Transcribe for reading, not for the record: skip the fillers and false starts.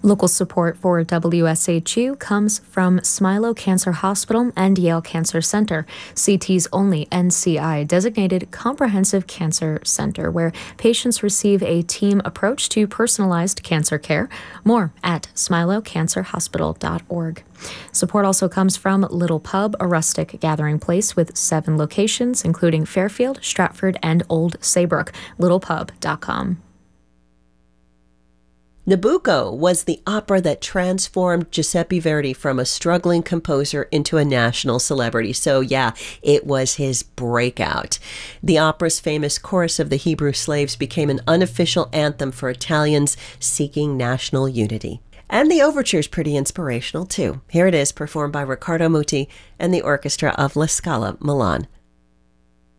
Local support for WSHU comes from Smilow Cancer Hospital and Yale Cancer Center, CT's only NCI-designated comprehensive cancer center, where patients receive a team approach to personalized cancer care. More at smilowcancerhospital.org. Support also comes from Little Pub, a rustic gathering place with 7 locations, including Fairfield, Stratford, and Old Saybrook. littlepub.com. Nabucco was the opera that transformed Giuseppe Verdi from a struggling composer into a national celebrity. So yeah, it was his breakout. The opera's famous Chorus of the Hebrew Slaves became an unofficial anthem for Italians seeking national unity. And the overture is pretty inspirational too. Here it is, performed by Riccardo Muti and the orchestra of La Scala Milan.